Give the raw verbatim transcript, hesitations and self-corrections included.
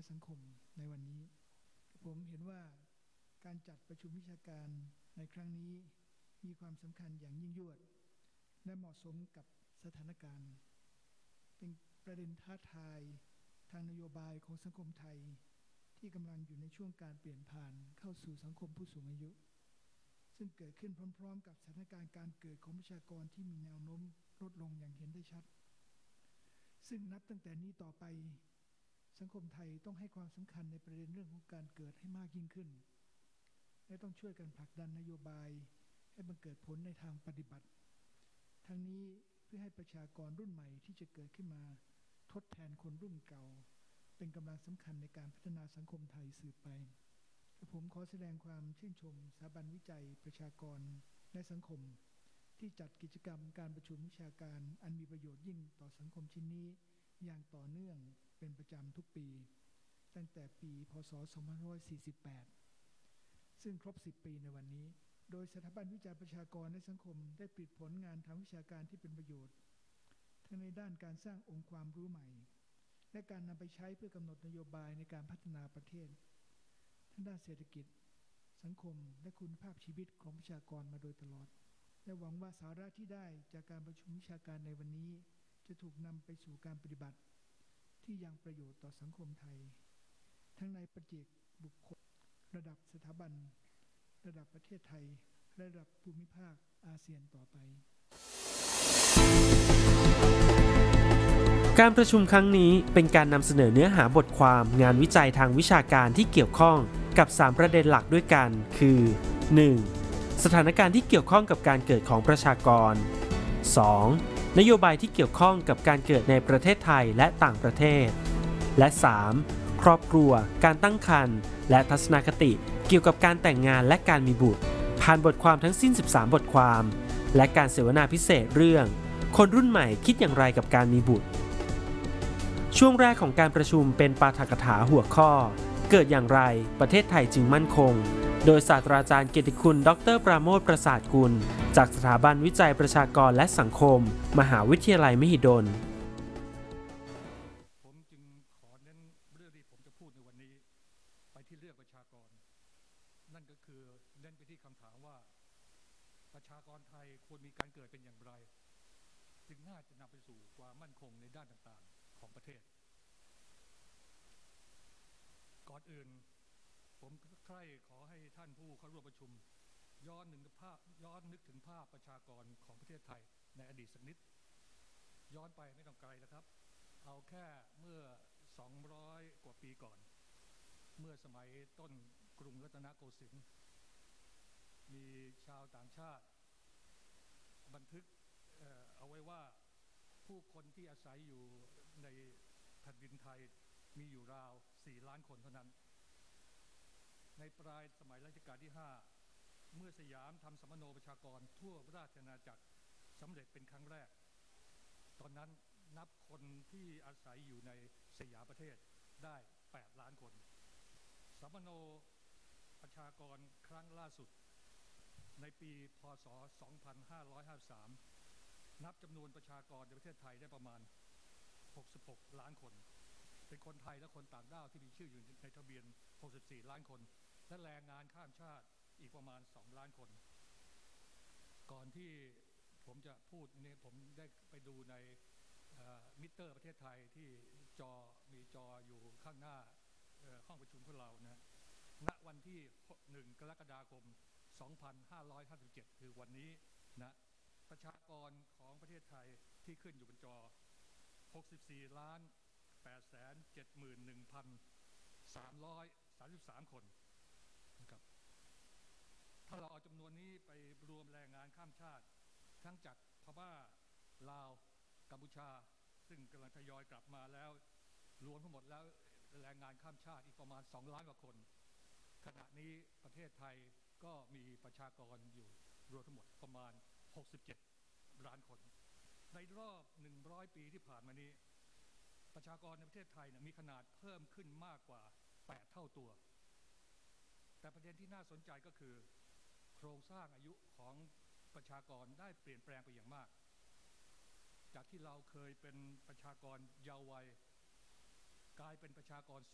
สังคมในวันนี้ผมเห็นว่าการจัดประชุมวิชาการในครั้งนี้มีความสำคัญอย่างยิ่งยวดและเหมาะสมกับสถานการณ์เป็นประเด็นท้าทายทางนโยบายของสังคมไทยที่กำลังอยู่ในช่วงการเปลี่ยนผ่านเข้าสู่สังคมผู้สูงอายุซึ่งเกิดขึ้นพร้อมๆกับสถานการณ์การเกิดของประชากรที่มีแนวโน้มลดลงอย่างเห็นได้ชัดซึ่งนับตั้งแต่นี้ต่อไปสังคมไทยต้องให้ความสำคัญในประเด็นเรื่องของการเกิดให้มากยิ่งขึ้นและต้องช่วยกันผลักดันนโยบายให้มันเกิดผลในทางปฏิบัติทั้งนี้เพื่อให้ประชากรรุ่นใหม่ที่จะเกิดขึ้นมาทดแทนคนรุ่นเก่าเป็นกำลังสำคัญในการพัฒนาสังคมไทยสืบไปผมขอแสดงความชื่นชมสถาบันวิจัยประชากรและสังคมที่จัดกิจกรรมการประชุมวิชาการอันมีประโยชน์ยิ่งต่อสังคมชิ้นนี้อย่างต่อเนื่องเป็นประจำทุกปีตั้งแต่ปีพ.ศ. สองพันห้าร้อยสี่สิบแปดซึ่งครบสิบปีในวันนี้โดยสถาบันวิจัยประชากรและสังคมได้ผลิตผลงานทางวิชาการที่เป็นประโยชน์ทั้งในด้านการสร้างองค์ความรู้ใหม่และการนำไปใช้เพื่อกำหนดนโยบายในการพัฒนาประเทศทั้งด้านเศรษฐกิจสังคมและคุณภาพชีวิตของประชากรมาโดยตลอดและหวังว่าสาระที่ได้จากการประชุมวิชาการในวันนี้จะถูกนำไปสู่การปฏิบัติที่ยังประโยชน์ต่อสังคมไทยทั้งในปัจเจกบุคคลระดับสถาบันระดับประเทศไทยและระดับภูมิภาคอาเซียนต่อไปการประชุมครั้งนี้เป็นการนำเสนอเนื้อหาบทความงานวิจัยทางวิชาการที่เกี่ยวข้องกับสามประเด็นหลักด้วยกันคือ หนึ่ง. สถานการณ์ที่เกี่ยวข้องกับการเกิดของประชากร สอง. นโยบายที่เกี่ยวข้องกับการเกิดในประเทศไทยและต่างประเทศและ สาม. ครอบครัวการตั้งครรภ์และทัศนคติเกี่ยวกับการแต่งงานและการมีบุตรผ่านบทความทั้งสิ้นสิบสามบทความและการเสวนาพิเศษเรื่องคนรุ่นใหม่คิดอย่างไรกับการมีบุตรช่วงแรกของการประชุมเป็นปาฐกถาหัวข้อเกิดอย่างไรประเทศไทยจึงมั่นคงโดยศาสตราจารย์เกียรติคุณดร.ปราโมทย์ประสาทกุลจากสถาบันวิจัยประชากรและสังคมมหาวิทยาลัยมหิดลผมจึงขอเน้นเรื่องที่ผมจะพูดในวันนี้ไปที่เรื่องประชากรนั่นก็คือเน้นไปที่คำถามว่าประชากรไทยควรมีการเกิดเป็นอย่างไรจึงน่าจะนำไปสู่ความมั่นคงในด้านต่างๆของประเทศก่อนอื่นผมใคร่ขอให้ท่านผู้เข้าร่วมประชุมย้อนหนึ่งภาพย้อนนึกถึงภาพประชากรของประเทศไทยในอดีตสักนิดย้อนไปไม่ต้องไกลแล้วครับเอาแค่เมื่อสองร้อยกว่าปีก่อนเมื่อสมัยต้นกรุงรัตนโกสินทร์มีชาวต่างชาติบันทึก เอ่อ เอาไว้ว่าผู้คนที่อาศัยอยู่ในแผ่นดินไทยมีอยู่ราวสี่ล้านคนเท่านั้นในปลายสมัยรัชกาลที่ห้าเมื่อสยามทำสัมมโนประชากรทั่วราชอาณาจักรสำเร็จเป็นครั้งแรกตอนนั้นนับคนที่อาศัยอยู่ในสยามประเทศได้แปดล้านคนสัมมโนประชากรครั้งล่าสุดในปีพ.ศ. สองพันห้าร้อยห้าสิบสามนับจำนวนประชากรในประเทศไทยได้ประมาณหกสิบหกล้านคนเป็นคนไทยและคนต่างด้าวที่มีชื่ออยู่ในทะเบียนหกสิบสี่ล้านคนและแรงงานข้ามชาติอีกประมาณสองล้านคนก่อนที่ผมจะพูดนี้ผมได้ไปดูในมิเตอร์ประเทศไทยที่จอมีจออยู่ข้างหน้าห้องประชุมของเรานะณวันที่หนึ่งกรกฎาคมสองพันห้าร้อยห้าสิบเจ็ดคือวันนี้นะประชากรของประเทศไทยที่ขึ้นอยู่บนจอหกสิบสี่ล้านแปดแสนเจ็ดหมื่นหนึ่งพันสามร้อยสามสิบสามคนนะครับถ้าเราเอาจำนวนนี้ไปรวมแรงงานข้ามชาติทั้งจากพม่าลาวกัมพูชาซึ่งกำลังทยอยกลับมาแล้วรวมทั้งหมดแล้วแรงงานข้ามชาติอีกประมาณสองล้านกว่าคนขณะนี้ประเทศไทยก็มีประชากรอยู่รวมทั้งหมดประมาณหกสิบเจ็ดล้านคนในรอบหนึ่งร้อยปีที่ผ่านมานี้ประชากรในประเทศไทยมีขนาดเพิ่มขึ้นมากกว่าแปดเท่าตัวแต่ประเด็นที่น่าสนใจก็คือโครงสร้างอายุของประชากรได้เปลี่ยนแปลงไปอย่างมากจากที่เราเคยเป็นประชากรเยาว์วัยกลายเป็นประชากร